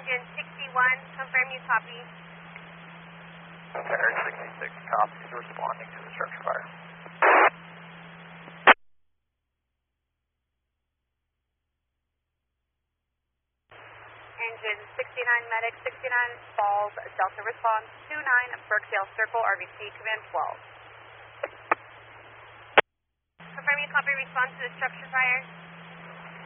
Engine 61, confirm you copy. Tower 66 copies, responding to the structure fire. Engine 69, medic 69, falls, Delta response 29, Birkdale Circle, RVC command 12. Confirm you copy, response to the structure fire.